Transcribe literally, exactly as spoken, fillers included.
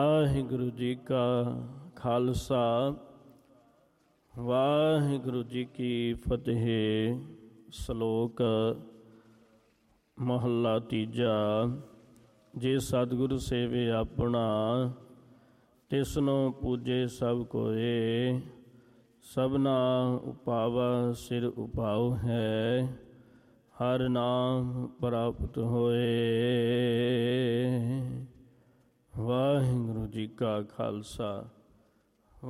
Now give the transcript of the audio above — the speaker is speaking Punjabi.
ਵਾਹਿਗੁਰੂ ਜੀ ਕਾ ਖਾਲਸਾ ਵਾਹਿਗੁਰੂ ਜੀ ਕੀ ਫਤਿਹ। ਸ਼ਲੋਕ ਮਹੱਲਾ ਤੀਜਾ। ਜੇ ਸਤਿਗੁਰ ਸੇਵੇ ਆਪਣਾ, ਤਿਸਨੂੰ ਪੂਜੇ ਸਭ ਕੋਏ। ਸਭਨਾ ਉਪਾਵਾ ਸਿਰ ਉਪਾਉ ਹੈ, ਹਰ ਨਾਮ ਪ੍ਰਾਪਤ ਹੋਏ। ਵਾਹਿਗੁਰੂ ਜੀ ਕਾ ਖਾਲਸਾ